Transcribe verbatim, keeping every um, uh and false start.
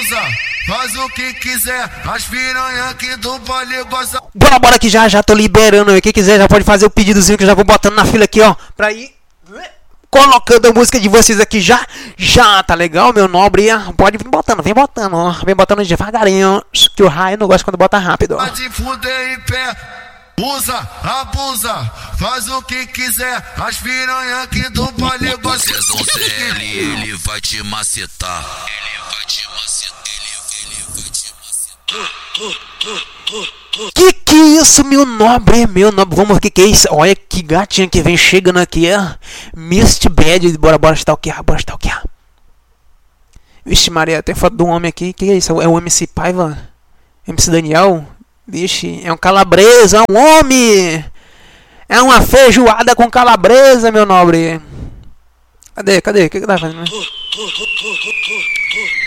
abusa, faz o que quiser, as piranha aqui do baile gosta. Bora, bora que já, já tô liberando aí. Quem quiser já pode fazer o pedidozinho que eu já vou botando na fila aqui, ó. Pra ir colocando a música de vocês aqui já. Já, tá legal, meu nobre? Pode vir botando, vem botando, ó. Vem botando devagarinho. Que o raio não gosta quando bota rápido, ó. Pode fuder em pé. Usa, abusa, faz o que quiser, as piranha aqui do baile gosta. Ele, ele vai te macetar. Ele vai te macetar. Ele, ele vai te macetar. Que que é isso, meu nobre? Meu nobre, vamos ver o que que é isso. Olha que gatinha que vem chegando aqui, ó. Mist Bad, bora, bora stalkear, bora stalkear. Vixe Maria, tem foto de um homem aqui. Que é isso? É o M C Paiva? M C Daniel? Vixe, é um calabresa, é um homem! É uma feijoada com calabresa, meu nobre! Cadê, cadê? O que que tá fazendo?